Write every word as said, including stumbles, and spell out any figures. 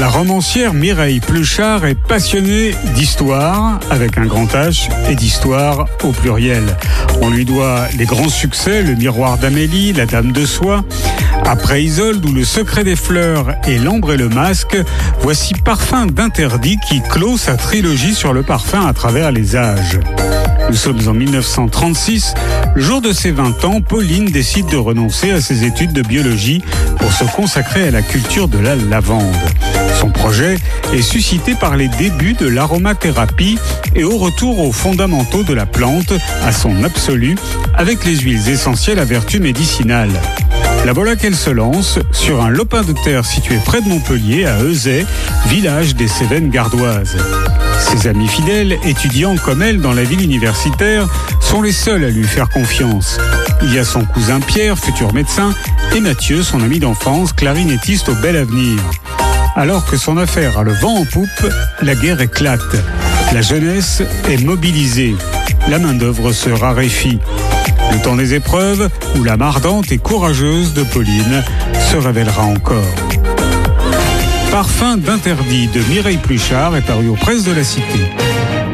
La romancière Mireille Pluchart est passionnée d'histoire, avec un grand H, et d'histoire au pluriel. On lui doit les grands succès, Le Miroir d'Amélie, La Dame de Soie. Après Isolde ou Le Secret des Fleurs et L'Ambre et le Masque, voici Parfum d'Interdit qui clôt sa trilogie sur le parfum à travers les âges. Nous sommes en mille neuf cent trente-six. Le jour de ses vingt ans, Pauline décide de renoncer à ses études de biologie pour se consacrer à la culture de la lavande. Son projet est suscité par les débuts de l'aromathérapie et au retour aux fondamentaux de la plante, à son absolu, avec les huiles essentielles à vertu médicinale. La voilà qu'elle se lance sur un lopin de terre situé près de Montpellier, à Euzet, village des Cévennes gardoises. Ses amis fidèles, étudiants comme elle dans la ville universitaire, sont les seuls à lui faire confiance. Il y a son cousin Pierre, futur médecin, et Mathieu, son ami d'enfance, clarinettiste au bel avenir. Alors que son affaire a le vent en poupe, la guerre éclate. La jeunesse est mobilisée. La main-d'œuvre se raréfie. Le temps des épreuves, où l'âme ardente et courageuse de Pauline se révélera encore. Parfum d'Interdit de Mireille Pluchart est paru aux Presses de la Cité.